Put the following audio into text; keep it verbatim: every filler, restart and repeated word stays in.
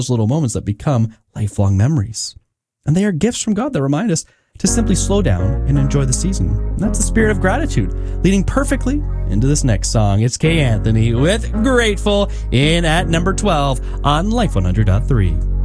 those little moments that become lifelong memories. And they are gifts from God that remind us to simply slow down and enjoy the season. And that's the spirit of gratitude, leading perfectly into this next song. It's Kay Anthony with Grateful in at number twelve on Life one hundred point three.